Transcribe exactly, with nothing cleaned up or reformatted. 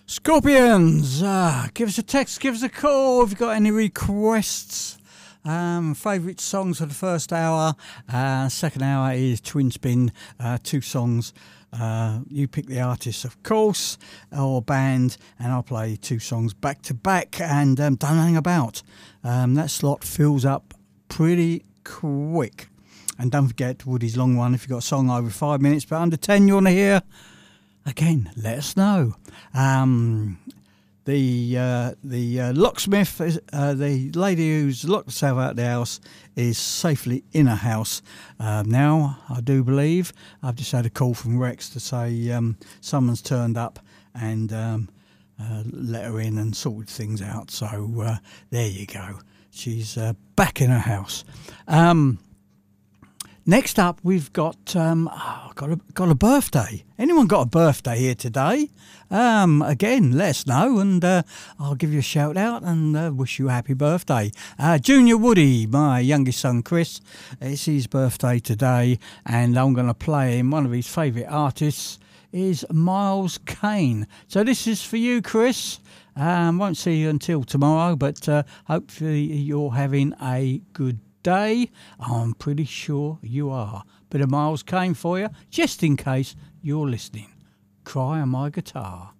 Scorpions, uh, give us a text, give us a call if you've got any requests. Um, favourite songs for the first hour. Uh, second hour is Twin Spin, uh, two songs. Uh, you pick the artist, of course, or band, and I'll play two songs back to back and um, don't hang about. Um, that slot fills up pretty quick. And don't forget Woody's long one. If you've got a song over five minutes but under ten you want to hear, again, let us know. Um, the uh, the uh, locksmith, is, uh, the lady who's locked herself out of the house, is safely in her house um, now, I do believe. I've just had a call from Rex to say um, someone's turned up and um, uh, let her in and sorted things out. So uh, there you go. She's uh, back in her house. Um, Next up, we've got um, oh, got a got a birthday. Anyone got a birthday here today? Um, again, let us know, and uh, I'll give you a shout out and uh, wish you a happy birthday. Uh, Junior Woody, my youngest son Chris, it's his birthday today, and I'm going to play him. One of his favourite artists is Miles Kane. So this is for you, Chris. Um, won't see you until tomorrow, but uh, hopefully you're having a good day. I'm pretty sure you are. Bit of Miles Kane for you, just in case you're listening. Cry on My Guitar.